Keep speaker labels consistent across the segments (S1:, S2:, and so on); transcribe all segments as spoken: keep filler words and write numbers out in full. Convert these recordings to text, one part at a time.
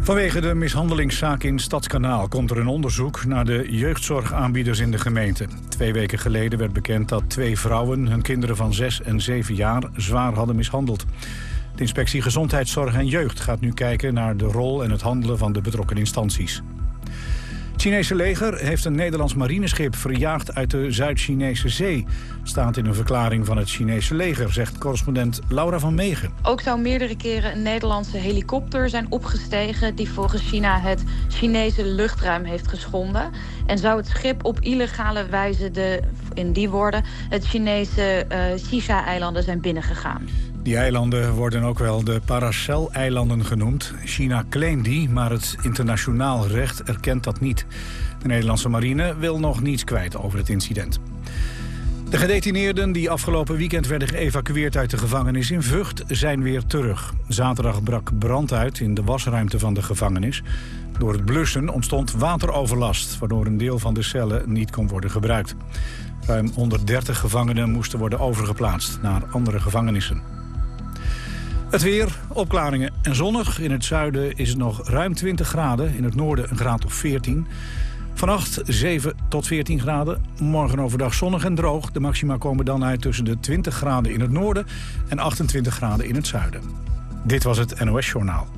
S1: Vanwege de mishandelingszaak in Stadskanaal komt er een onderzoek naar de jeugdzorgaanbieders in de gemeente. Twee weken geleden werd bekend dat twee vrouwen hun kinderen van zes en zeven jaar zwaar hadden mishandeld. De inspectie Gezondheidszorg en Jeugd gaat nu kijken naar de rol en het handelen van de betrokken instanties. Het Chinese leger heeft een Nederlands marineschip verjaagd uit de Zuid-Chinese zee. Staat in een verklaring van het Chinese leger, zegt correspondent Laura van Meegen.
S2: Ook zou meerdere keren een Nederlandse helikopter zijn opgestegen die volgens China het Chinese luchtruim heeft geschonden. En zou het schip op illegale wijze, de, in die woorden, het Chinese uh, Shisha-eilanden zijn binnengegaan.
S1: Die eilanden worden ook wel de Paracel-eilanden genoemd. China claimt die, maar het internationaal recht erkent dat niet. De Nederlandse marine wil nog niets kwijt over het incident. De gedetineerden die afgelopen weekend werden geëvacueerd uit de gevangenis in Vught zijn weer terug. Zaterdag brak brand uit in de wasruimte van de gevangenis. Door het blussen ontstond wateroverlast, waardoor een deel van de cellen niet kon worden gebruikt. Ruim honderddertig gevangenen moesten worden overgeplaatst naar andere gevangenissen. Het weer, opklaringen en zonnig. In het zuiden is het nog ruim twintig graden. In het noorden een graad of veertien. Vannacht zeven tot veertien graden. Morgen overdag zonnig en droog. De maxima komen dan uit tussen de twintig graden in het noorden en achtentwintig graden in het zuiden. Dit was het N O S Journaal.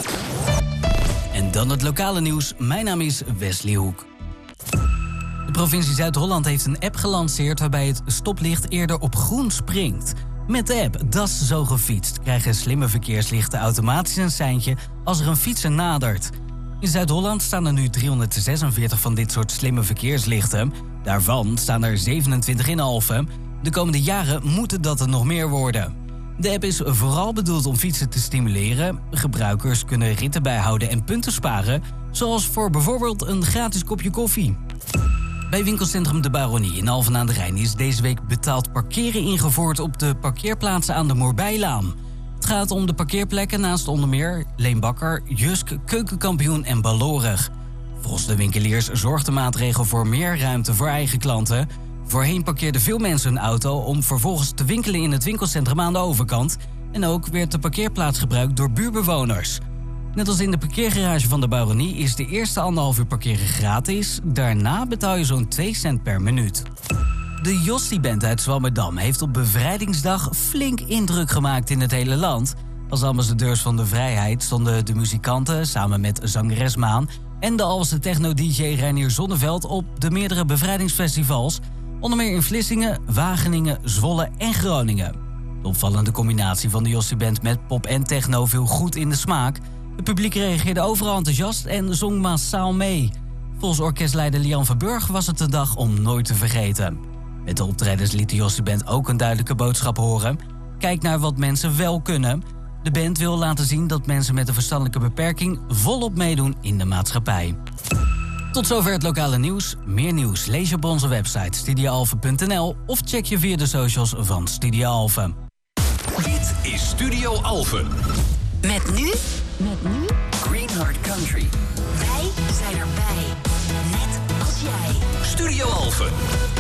S3: En dan het lokale nieuws. Mijn naam is Wesley Hoek. De provincie Zuid-Holland heeft een app gelanceerd waarbij het stoplicht eerder op groen springt. Met de app Das Zo Gefietst krijgen slimme verkeerslichten automatisch een seintje als er een fietser nadert. In Zuid-Holland staan er nu driehonderdzesenveertig van dit soort slimme verkeerslichten. Daarvan staan er zevenentwintig in Alphen. De komende jaren moeten dat er nog meer worden. De app is vooral bedoeld om fietsen te stimuleren. Gebruikers kunnen ritten bijhouden en punten sparen, zoals voor bijvoorbeeld een gratis kopje koffie. Bij winkelcentrum De Baronie in Alphen aan de Rijn is deze week betaald parkeren ingevoerd op de parkeerplaatsen aan de Moorbijlaan. Het gaat om de parkeerplekken naast onder meer Leenbakker, Jusk, Keukenkampioen en Ballorig. Volgens de winkeliers zorgt de maatregel voor meer ruimte voor eigen klanten. Voorheen parkeerden veel mensen hun auto om vervolgens te winkelen in het winkelcentrum aan de overkant. En ook werd de parkeerplaats gebruikt door buurtbewoners. Net als in de parkeergarage van de Baronie is de eerste anderhalf uur parkeren gratis. Daarna betaal je zo'n twee cent per minuut. De Jostie-band uit Zwammerdam heeft op Bevrijdingsdag flink indruk gemaakt in het hele land. Als ambassadeurs van de vrijheid stonden de muzikanten samen met zangeres Maan en de Alphense techno-D J Reinier Zonneveld op de meerdere bevrijdingsfestivals. Onder meer in Vlissingen, Wageningen, Zwolle en Groningen. De opvallende combinatie van de Jostie-band met pop en techno viel goed in de smaak. Het publiek reageerde overal enthousiast en zong massaal mee. Volgens orkestleider Lian Verburg was het een dag om nooit te vergeten. Met de optredens liet de Jostie-band ook een duidelijke boodschap horen. Kijk naar wat mensen wel kunnen. De band wil laten zien dat mensen met een verstandelijke beperking volop meedoen in de maatschappij. Tot zover het lokale nieuws. Meer nieuws lees je op onze website studio alphen punt n l of check je via de socials van Studio Alphen.
S4: Dit is Studio Alphen.
S5: Met nu...
S6: Met nu...
S4: Greenheart Country.
S5: Wij zijn erbij. Net als jij.
S4: Studio Alphen.